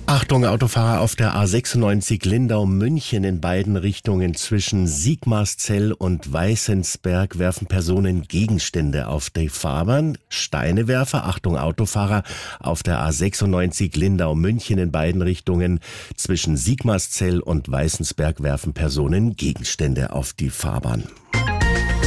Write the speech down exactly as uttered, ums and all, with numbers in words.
Achtung, Autofahrer auf der A sechsundneunzig Lindau-München in beiden Richtungen zwischen Sigmarszell und Weißensberg werfen Personen Gegenstände auf die Fahrbahn. Steinewerfer, Achtung, Autofahrer auf der A sechsundneunzig Lindau-München in beiden Richtungen zwischen Sigmarszell und Weißensberg werfen Personen Gegenstände auf die Fahrbahn.